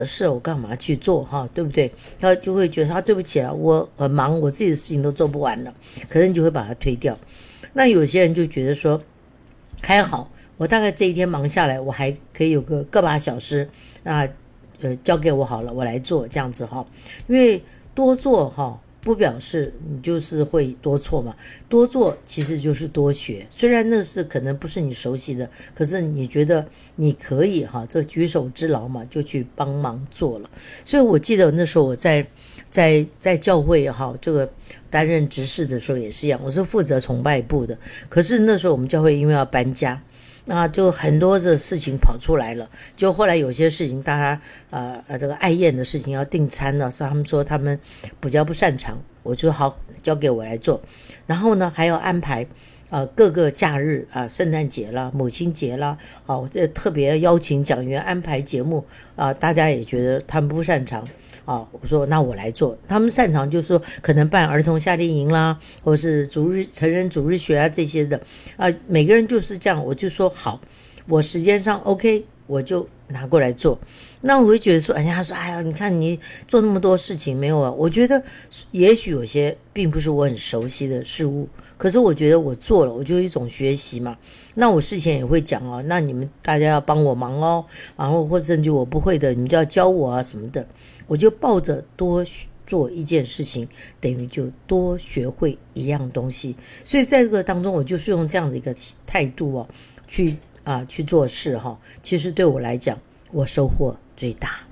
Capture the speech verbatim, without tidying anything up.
事我干嘛去做哈，对不对？他就会觉得他对不起了，我很忙，我自己的事情都做不完了，可能你就会把它推掉。那有些人就觉得说，还好，我大概这一天忙下来，我还可以有个个把小时，那呃交给我好了，我来做这样子哈。因为多做哈，不表示你就是会多错嘛，多做其实就是多学。虽然那是可能不是你熟悉的，可是你觉得你可以哈，这举手之劳嘛，就去帮忙做了。所以我记得那时候我在在在教会哈，这个担任执事的时候也是一样，我是负责崇拜部的。可是那时候我们教会因为要搬家，那就很多的事情跑出来了。就后来有些事情，大家呃呃这个爱宴的事情要订餐了，所以他们说他们比较不擅长，我就好交给我来做。然后呢，还要安排呃各个假日啊、呃，圣诞节啦、母亲节啦，好、哦，这特别邀请讲员安排节目啊、呃，大家也觉得他们不擅长。啊，我说那我来做，他们擅长就是说可能办儿童夏令营啦，或是主日成人主日学啊这些的啊，每个人就是这样，我就说好，我时间上 OK， 我就拿过来做。那我会觉得说，人家说，哎呀，你看你做那么多事情没有啊？我觉得也许有些并不是我很熟悉的事物，可是我觉得我做了，我就有一种学习嘛。那我事前也会讲哦，那你们大家要帮我忙哦，然后或者甚至我不会的，你们就要教我啊什么的。我就抱着多做一件事情，等于就多学会一样东西。所以在这个当中，我就是用这样的一个态度哦，去啊去做事哈、哦。其实对我来讲，我收获最大。